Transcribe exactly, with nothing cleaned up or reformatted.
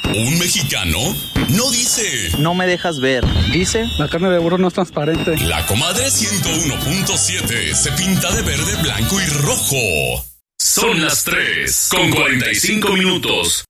Un mexicano no dice: no me dejas ver. Dice: la carne de burro no es transparente. La comadre ciento uno punto siete se pinta de verde, blanco y rojo. Son las tres con cuarenta y cinco minutos.